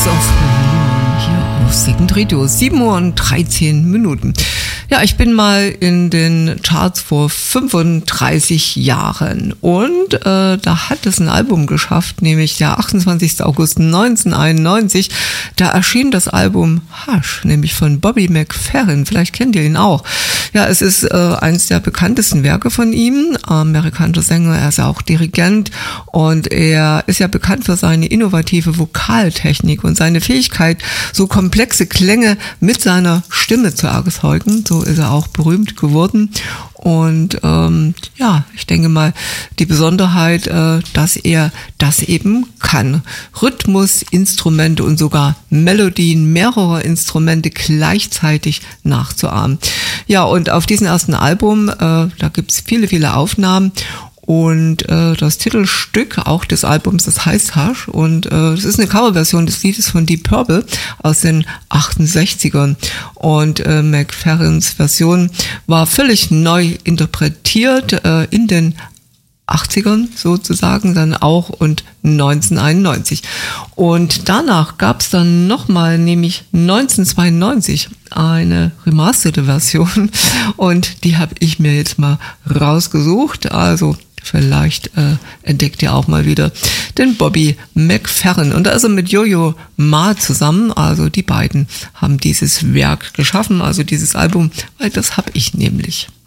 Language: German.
Songs of hier auf Second Radio, 7:13 Uhr. Ja, ich bin mal in den Charts vor 35 Jahren und da hat es ein Album geschafft, nämlich der 28. August 1991. Da erschien das Album Hush, nämlich von Bobby McFerrin. Vielleicht kennt ihr ihn auch. Ja, es ist eines der bekanntesten Werke von ihm. Amerikanischer Sänger, er ist ja auch Dirigent und er ist ja bekannt für seine innovative Vokaltechnik und seine Fähigkeit, so komplexe Klänge mit seiner Stimme zu erzeugen. So ist er auch berühmt geworden. Und ja, ich denke mal, die Besonderheit, dass er das eben kann. Rhythmus, Instrumente und sogar Melodien mehrerer Instrumente gleichzeitig nachzuahmen. Ja, und auf diesem ersten Album, da gibt's viele, viele Aufnahmen. Und das Titelstück auch des Albums, das heißt Hush, und das ist eine Coverversion des Liedes von Deep Purple aus den 68ern. Und McFerrins Version war völlig neu interpretiert in den 80ern sozusagen dann auch und 1991. Und danach gab es dann nochmal, nämlich 1992, eine remasterte Version und die habe ich mir jetzt mal rausgesucht. Also vielleicht entdeckt ihr auch mal wieder den Bobby McFerrin. Und da ist er mit Yo-Yo Ma zusammen. Also die beiden haben dieses Werk geschaffen, also dieses Album, weil das habe ich nämlich.